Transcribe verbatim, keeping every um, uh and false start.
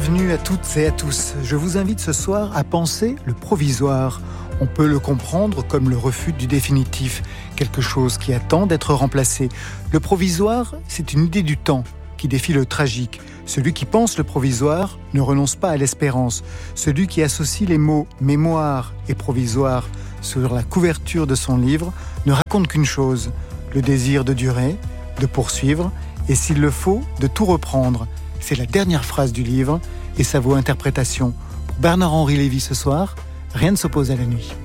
bienvenue à toutes et à tous. Je vous invite ce soir à penser le provisoire. On peut le comprendre comme le refus du définitif, quelque chose qui attend d'être remplacé. Le provisoire, c'est une idée du temps qui défie le tragique. Celui qui pense le provisoire ne renonce pas à l'espérance. Celui qui associe les mots mémoire et provisoire sur la couverture de son livre ne raconte qu'une chose, le désir de durer, de poursuivre et s'il le faut, de tout reprendre. C'est la dernière phrase du livre et ça vaut interprétation. Pour Bernard-Henri Lévy ce soir, rien ne s'oppose à la nuit.